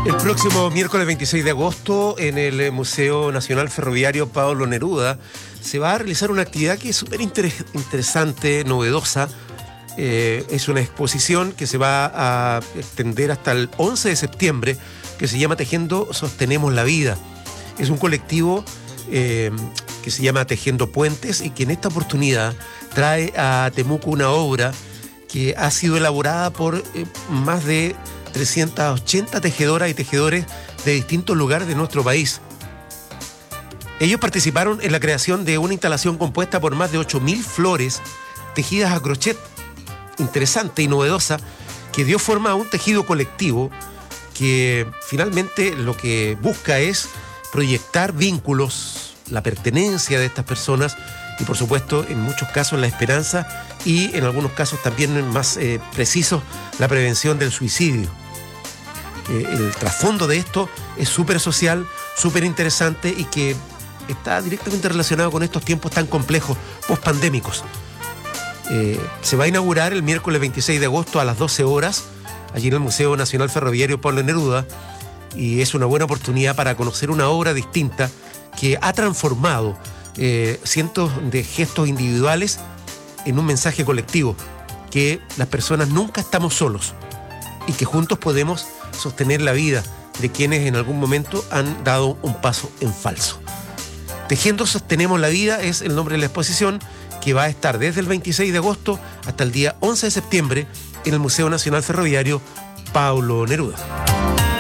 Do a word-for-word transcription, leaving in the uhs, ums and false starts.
El próximo miércoles veintiséis de agosto en el Museo Nacional Ferroviario Pablo Neruda se va a realizar una actividad que es súper inter- interesante, novedosa. Eh, es una exposición que se va a extender hasta el once de septiembre, que se llama Tejiendo Sostenemos la Vida. Es un colectivo eh, que se llama Tejiendo Puentes y que en esta oportunidad trae a Temuco una obra que ha sido elaborada por eh, más de trescientas ochenta tejedoras y tejedores de distintos lugares de nuestro país. Ellos participaron en la creación de una instalación compuesta por más de ocho mil flores tejidas a crochet, interesante y novedosa, que dio forma a un tejido colectivo que finalmente lo que busca es proyectar vínculos, la pertenencia de estas personas y por supuesto en muchos casos la esperanza y en algunos casos también más eh, precisos la prevención del suicidio. Eh, el trasfondo de esto es súper social, súper interesante y que está directamente relacionado con estos tiempos tan complejos, post-pandémicos. Eh, se va a inaugurar el miércoles veintiséis de agosto a las doce horas, allí en el Museo Nacional Ferroviario Pablo Neruda, y es una buena oportunidad para conocer una obra distinta que ha transformado eh, cientos de gestos individuales en un mensaje colectivo, que las personas nunca estamos solos y que juntos podemos sostener la vida de quienes en algún momento han dado un paso en falso. Tejiendo Sostenemos la Vida es el nombre de la exposición, que va a estar desde el veintiséis de agosto hasta el día once de septiembre en el Museo Nacional Ferroviario Pablo Neruda.